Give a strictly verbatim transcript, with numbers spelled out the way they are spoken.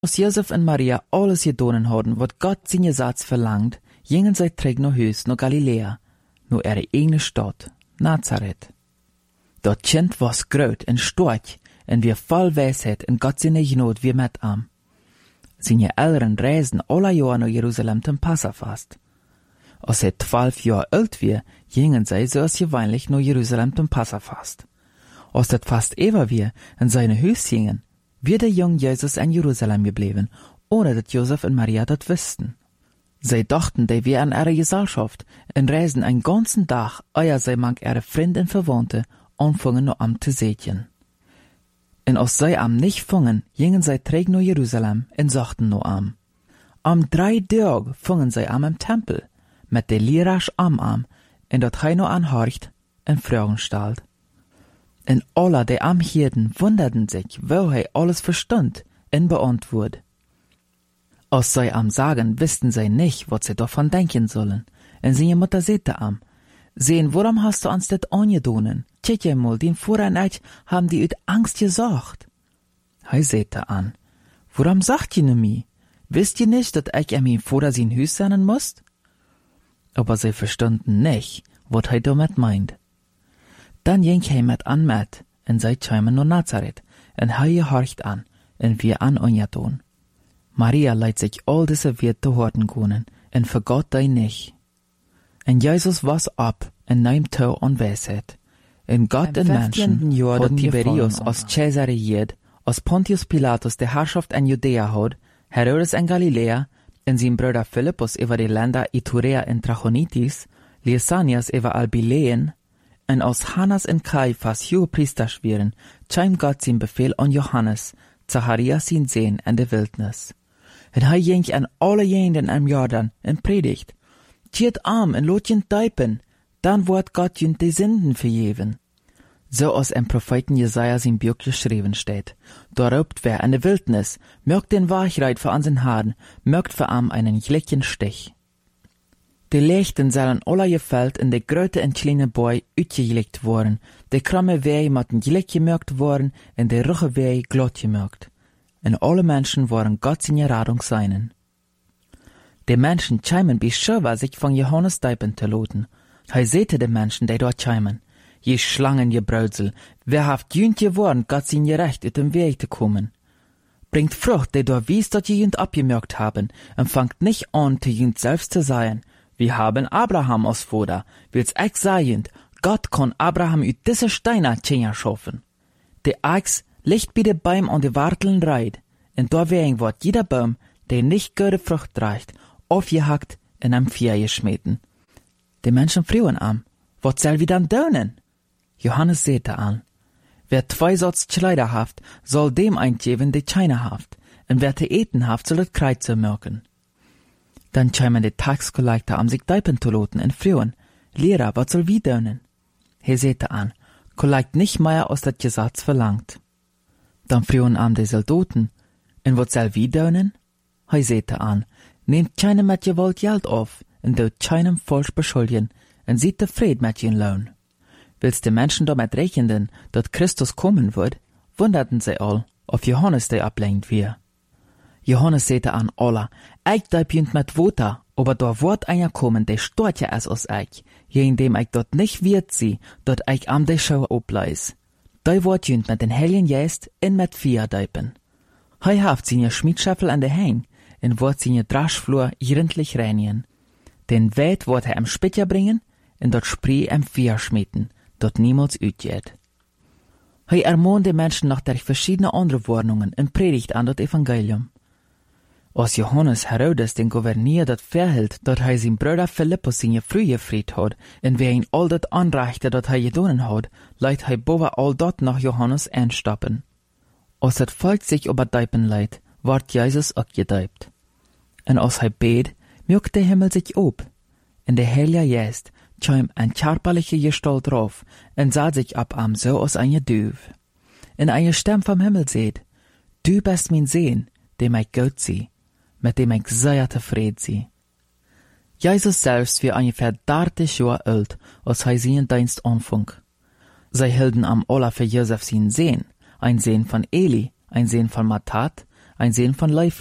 Als Josef en Maria alles gedaan hadden wat God zijn Gesetz verlangt, gingen zij terug naar huis, naar Galilea, naar ihre eigene stad, Nazareth. Dat Kind was groot en sterk, en weer voll wijsheid en God zijn genoot weer met hem. Zijn Eltern reisden alle Jahre naar Jeruzalem zum Passafast. Als hij twaalf jaar oud weer, gingen zij zoals gewöhnlich naar Jeruzalem zum Passafast. Als dat vast even weer in zijn huis gingen, weer de jong Jezus in Jeruzalem gebleven, ohne dat Josef en Maria dat wisten. Zij dachten, die wir an ihre Gesellschaft en reisden einen ganzen Tag, eer zij mank ihre Freunde en Verwandte anfangen nur am zu sehen. En als zij am nicht fungen, gingen zij terug naar Jeruzalem en sagten nur am. Am drei Tag fungen zij am im Tempel, met de Leraars am am, en dat hij nur anhorcht en Fragen stellt. En alle die am hielden wunderten sich, wo hij alles verstund en beantwoord. Als zij am sagen, wisten zij nicht, wat zij davon denken sollen. En seine Mutter sagte am, sehen, warum hast du uns das angedonen? Tjek je mal, den Vater und ich haben die uit Angst gesagt. Hij sagte an, warum sagt ihr mir? Wisst ihr nicht, dass ich an mein Vater sein Haus sein muss? Aber sie verstanden nicht, was hij damit meint. Dann ging hij mit an mit, en zij kwamen naar Nazareth, en hij gehorcht an, en wir an ongedoen. Maria leidt sich all diese Werte zu horten können, en vergot die nicht. En Jezus was ab, en nahm toe an Weisheit. En Gott en Menschen hadden Tiberius aus Caesar regiert, als Pontius Pilatus de Herrschaft in Judäa had, Herodes in Galilea, en zijn Bruder Philippus über die Länder Iturea en Trachonitis, Lysanias über Albileen, en als Hannas en Caiphas Hohepriesters waren, kam Gott zijn Befehl an Johannes, Zacharias zijn Sohn in de Wildnis. En hij ging aan alle jenden am Jordan en predigt. Tjeet arm en laat je duipen, dan wordt Gott je de Sünden vergeven. So als im Propheten Jesaja sein Buch geschrieben steht. Da roept wer in de Wildnis, mögt den Wahrheit für an sein Haaren, mögt für am einen glichen Stich. Die Lichten sollen alle gefällt in de grote en kleine Boi uitgelegt worden, de kramme Wei matten gelijk gemögt worden en de ruche Wei glatt gemögt. En alle Menschen waren Gott seine Radung seinen. Die Menschen scheimen beschöver sich von Johannes deipen zu loten. Hij sehte de Menschen, die dort scheimen. Je Schlangen, je Brautsel, wer haft jünt geworden, Gott sein Recht ut dem Weg zu kommen. Bringt Frucht, die dort wies, dat je jünt abgemerkt haben, und fangt nicht an, zu jünt selbst zu sein. Wir haben Abraham aus Vater, will's eich sagen, Gott kann Abraham ut diese Steine Tschenja schaffen. De Eich liegt bei de Baum an de Warteln reit, und da wegen wird jeder Baum, der nicht gute Frucht trägt, aufgehackt und am Feuer geschmeten. Die Menschen fragen am, wat soll wir dann tun? Johannes sagte an, wer zwei Sorts Kleider haft, soll dem eingeben, die keine haft, und wer te eten haft, soll het Kreuze merken. Dann kämen die Taxkollektor am sich deipen zu loten und fragen, Lehrer, wat soll wir tun? Er sagte an, kollekt nicht mehr aus das Gesetz verlangt. Dann fragen am die Soldaten, und wat soll wir tun? Er sagte an, nehmt keinem mit Gewalt Geld auf, und tut keinem falsch beschuldigen, und seid zufrieden mit ihren Lohn. Willst die Menschen damit rechnen, dass Christus kommen wird, wunderten sie all, ob Johannes der ablehnt wir. Johannes sagte an alle, ich deib jünt mit Wota, aber da wird einer kommen, der stärker ist als ich, je dem ich dort nicht wird sie, dort ich am der Schau obleis. Da wird jünt mit den Heiligen Geist in mit Feuer deipen. Hei haft seine Schmiedschäffel an der Hang, und wird seine Draschflur gründlich reinigen. Den Weit wird er am Spitzer bringen, und dort Spree am Feuer schmieden, dort niemals utgeht. Hei ermahnt die Menschen nach der verschiedene andere Warnungen und predigt an das Evangelium. Als Johannes Herodes den Gouverneur dat verhielt, dat hij zijn Bruder Philippus seine Früh gefried had, en wer ihn all dat anreichte, dat hij gedonen had, leidt hij boven all dat nach Johannes einstappen. Als het Volk sich überdeipen leidt, ward Jesus auch gedeipt. En als hij bet, mögt der Himmel sich op, en der Heilige Geist kam ein körperliche Gestalt drauf, en sah sich ab am so aus eine Döv. En eine Stimme vom Himmel seht, du bist mein Sohn, dem ich gut sie, mit dem ich sehr zufrieden sie. Jesus selbst war ungefähr dertig Jahre alt, als er seinen Dienst anfing. Sie hielten am aller für Josef seinen Sohn, ein Sohn von Eli, ein Sohn von Mattat, ein Sinn von Leif